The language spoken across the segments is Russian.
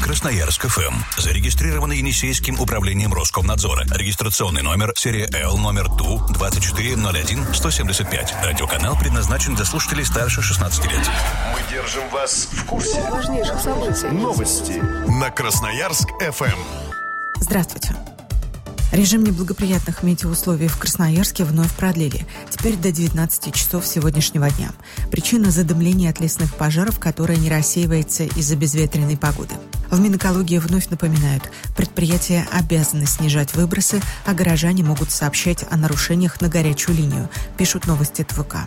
Красноярск-ФМ. Зарегистрированы Енисейским управлением Роскомнадзора. Регистрационный номер, серия Л, номер ТУ-2401-175. Радиоканал предназначен для слушателей старше 16 лет. Мы держим вас в курсе важнейших событий. Новости на Красноярск-ФМ. Здравствуйте. Режим неблагоприятных метеоусловий в Красноярске вновь продлили. Теперь до 19 часов сегодняшнего дня. Причина – задымление от лесных пожаров, которое не рассеивается из-за безветренной погоды. В Минэкологии вновь напоминают, предприятия обязаны снижать выбросы, а горожане могут сообщать о нарушениях на горячую линию, пишут новости ТВК.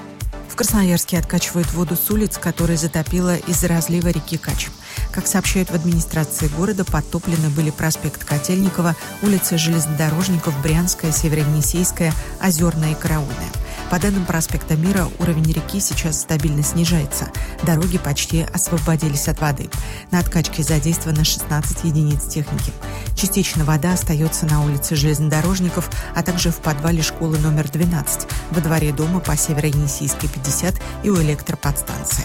В Красноярске откачивают воду с улиц, которые затопило из-за разлива реки Кач. Как сообщают в администрации города, подтоплены были проспект Котельникова, улицы Железнодорожников, Брянская, Североенисейская, Озерная и Караульная. По данным проспекта Мира, уровень реки сейчас стабильно снижается. Дороги почти освободились от воды. На откачке задействовано 16 единиц техники. Частично вода остается на улице Железнодорожников, а также в подвале школы номер 12, во дворе дома по Североенисейской 50 и у электроподстанции.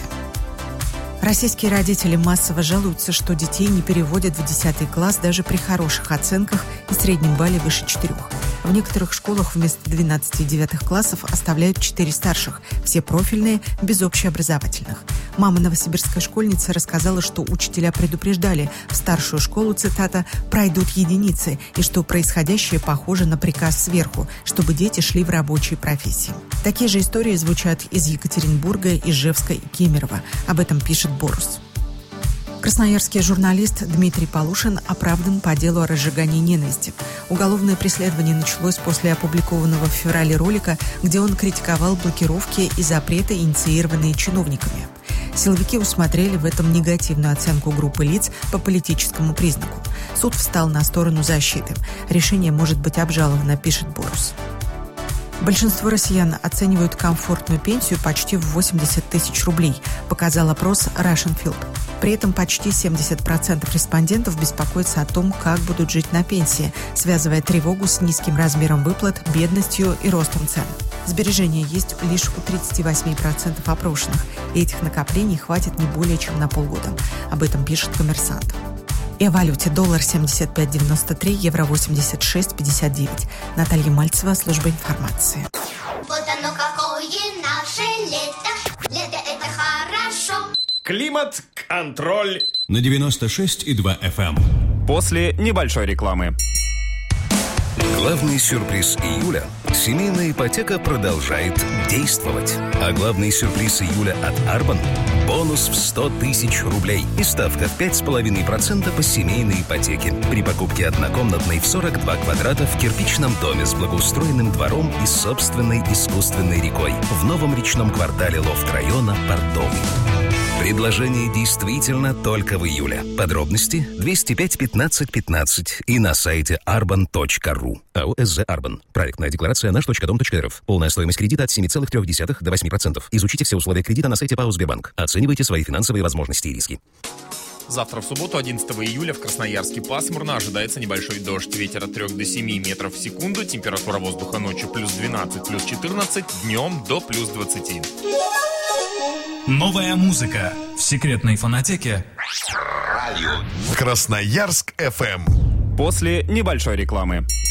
Российские родители массово жалуются, что детей не переводят в 10 класс даже при хороших оценках и среднем балле выше 4. В некоторых школах вместо 12 и 9 классов оставляют 4 старших, все профильные, без общеобразовательных. Мама новосибирской школьницы рассказала, что учителя предупреждали, в старшую школу, цитата, «пройдут единицы», и что происходящее похоже на приказ сверху, чтобы дети шли в рабочие профессии. Такие же истории звучат из Екатеринбурга, Ижевска и Кемерово. Об этом пишет Борус. Красноярский журналист Дмитрий Полушин оправдан по делу о разжигании ненависти. Уголовное преследование началось после опубликованного в феврале ролика, где он критиковал блокировки и запреты, инициированные чиновниками. Силовики усмотрели в этом негативную оценку группы лиц по политическому признаку. Суд встал на сторону защиты. Решение может быть обжаловано, пишет Борус. Большинство россиян оценивают комфортную пенсию почти в 80 тысяч рублей, показал опрос Russian Field. При этом почти 70% респондентов беспокоятся о том, как будут жить на пенсии, связывая тревогу с низким размером выплат, бедностью и ростом цен. Сбережения есть лишь у 38% опрошенных, и этих накоплений хватит не более чем на полгода. Об этом пишет «Коммерсант». И о валюте: доллар 75.93, евро 86.59. Наталья Мальцева, служба информации. Вот оно какое наше лето. Лето — это хорошо. Климат-контроль На 96,2 FM. после небольшой рекламы. Главный сюрприз июля – семейная ипотека продолжает действовать. А главный сюрприз июля от Арбан – бонус в 100 тысяч рублей и ставка в 5,5% по семейной ипотеке при покупке однокомнатной в 42 квадрата в кирпичном доме с благоустроенным двором и собственной искусственной рекой в новом речном квартале лофт-района Портовый. Предложение действительно только в июле. Подробности 205 15 15 и на сайте arban.ru. АО «СЗ Арбан». Проектная декларация наш.дом.рф. Полная стоимость кредита от 7,3 до 8%. Изучите все условия кредита на сайте ПАО «Сбербанк». Оценивайте свои финансовые возможности и риски. Завтра в субботу, 11 июля, в Красноярске пасмурно, ожидается небольшой дождь. Ветер от 3 до 7 метров в секунду. Температура воздуха ночью плюс 12, плюс 14, днем до плюс 20. Новая музыка в секретной фонотеке Красноярск-ФМ. После небольшой рекламы.